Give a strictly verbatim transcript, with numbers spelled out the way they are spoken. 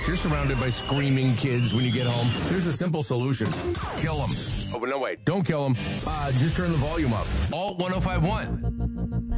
if you're surrounded by screaming kids when you get home, there's a simple solution. Kill them. Oh, but no, wait. Don't kill them. Uh, just turn the volume up. Alt ten fifty-one.